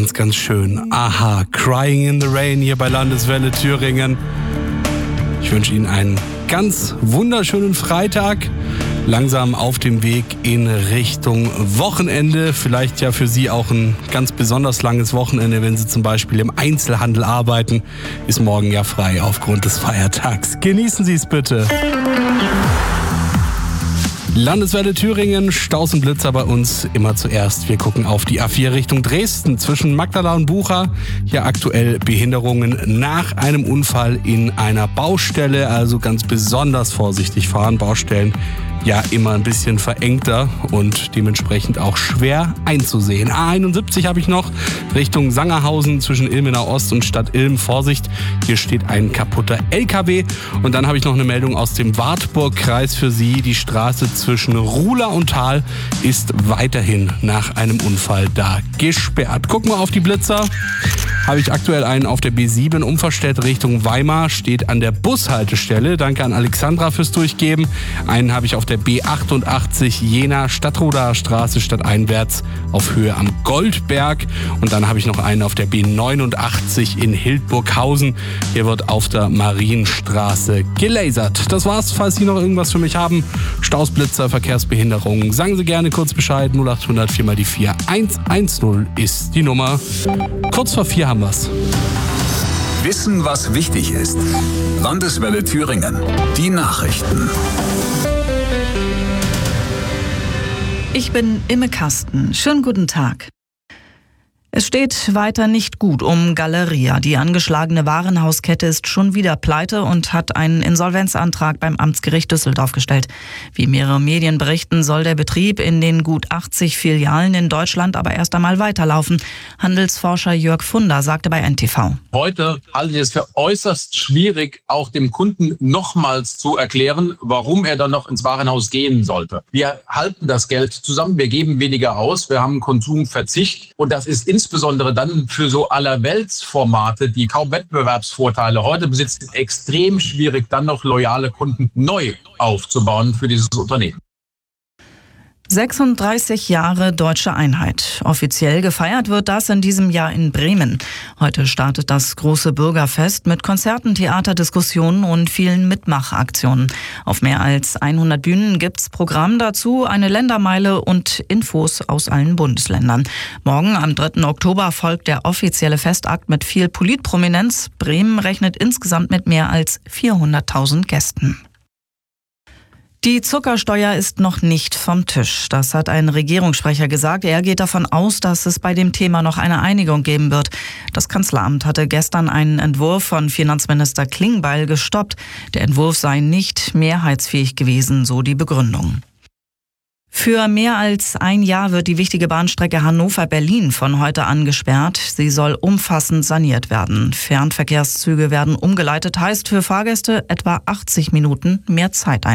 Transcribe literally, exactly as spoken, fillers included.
ganz, ganz schön. Aha, Crying in the Rain hier bei Landeswelle Thüringen. Ich wünsche Ihnen einen ganz wunderschönen Freitag. Langsam auf dem Weg in Richtung Wochenende. Vielleicht ja für Sie auch ein ganz besonders langes Wochenende, wenn Sie zum Beispiel im Einzelhandel arbeiten. Ist morgen ja frei aufgrund des Feiertags. Genießen Sie es bitte. Landeswelle Thüringen, Staus und Blitzer bei uns immer zuerst. Wir gucken auf die A vier Richtung Dresden zwischen Magdala und Bucha. Hier aktuell Behinderungen nach einem Unfall in einer Baustelle. Also ganz besonders vorsichtig fahren. Baustellen ja immer ein bisschen verengter und dementsprechend auch schwer einzusehen. A einundsiebzig habe ich noch Richtung Sangerhausen zwischen Ilmenau Ost und Stadt Ilm. Vorsicht, hier steht ein kaputter L K W. Und dann habe ich noch eine Meldung aus dem Wartburg-Kreis für Sie. Die Straße zwischen Ruhla und Thal ist weiterhin nach einem Unfall da gesperrt. Gucken wir auf die Blitzer. Habe ich aktuell einen auf der B sieben Umverstedt Richtung Weimar, steht an der Bushaltestelle. Danke an Alexandra fürs Durchgeben. Einen habe ich auf der B achtundachtzig Jena Stadtrodaer Straße stadteinwärts auf Höhe am Goldberg. Und dann habe ich noch einen auf der B neunundachtzig in Hildburghausen. Hier wird auf der Marienstraße gelasert. Das war's. Falls Sie noch irgendwas für mich haben, Staus, Blitzer, Verkehrsbehinderungen, sagen Sie gerne kurz Bescheid. null acht hundert vier mal die vier eins eins null ist die Nummer. Kurz vor vier haben wir's. Wissen, was wichtig ist. Landeswelle Thüringen. Die Nachrichten. Ich bin Imme Kasten. Schönen guten Tag. Es steht weiter nicht gut um Galeria. Die angeschlagene Warenhauskette ist schon wieder pleite und hat einen Insolvenzantrag beim Amtsgericht Düsseldorf gestellt. Wie mehrere Medien berichten, soll der Betrieb in den gut achtzig Filialen in Deutschland aber erst einmal weiterlaufen. Handelsforscher Jörg Funder sagte bei N T V. Heute halte ich es für äußerst schwierig, auch dem Kunden nochmals zu erklären, warum er dann noch ins Warenhaus gehen sollte. Wir halten das Geld zusammen, wir geben weniger aus, wir haben Konsumverzicht und das ist insbesondere dann für so allerweltsformate, die kaum Wettbewerbsvorteile heute besitzen, extrem schwierig, dann noch loyale Kunden neu aufzubauen für dieses Unternehmen. sechsunddreißig Jahre deutsche Einheit. Offiziell gefeiert wird das in diesem Jahr in Bremen. Heute startet das große Bürgerfest mit Konzerten, Theater, Diskussionen und vielen Mitmachaktionen. Auf mehr als hundert Bühnen gibt's Programm dazu, eine Ländermeile und Infos aus allen Bundesländern. Morgen am dritten Oktober folgt der offizielle Festakt mit viel Politprominenz. Bremen rechnet insgesamt mit mehr als vierhunderttausend Gästen. Die Zuckersteuer ist noch nicht vom Tisch. Das hat ein Regierungssprecher gesagt. Er geht davon aus, dass es bei dem Thema noch eine Einigung geben wird. Das Kanzleramt hatte gestern einen Entwurf von Finanzminister Klingbeil gestoppt. Der Entwurf sei nicht mehrheitsfähig gewesen, so die Begründung. Für mehr als ein Jahr wird die wichtige Bahnstrecke Hannover-Berlin von heute an gesperrt. Sie soll umfassend saniert werden. Fernverkehrszüge werden umgeleitet, heißt für Fahrgäste etwa achtzig Minuten mehr Zeit ein.